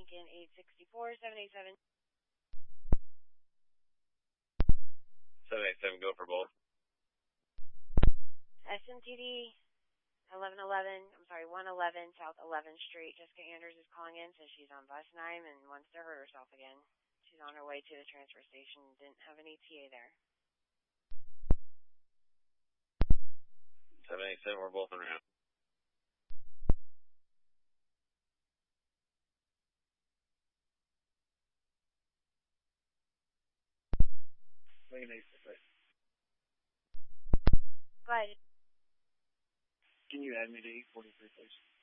Lincoln 864, 787. 787, go for both. SMTD 111 South 11th Street. Jessica Anders is calling in, says she's on bus 9 and wants to hurt herself again. She's on her way to the transfer station. Didn't have an ETA there. 787, we're both en route. Go ahead. Can you add me to 843, please?